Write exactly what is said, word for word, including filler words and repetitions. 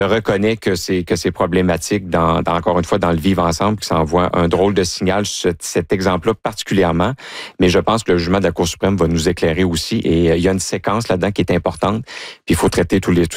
Je reconnais que c'est que c'est problématique dans, dans encore une fois dans le vivre ensemble, que ça envoie un drôle de signal, ce, cet exemple-là particulièrement. Mais je pense que le jugement de la Cour suprême va nous éclairer aussi. Et euh, il y a une séquence là-dedans qui est importante. Puis il faut traiter tous les tous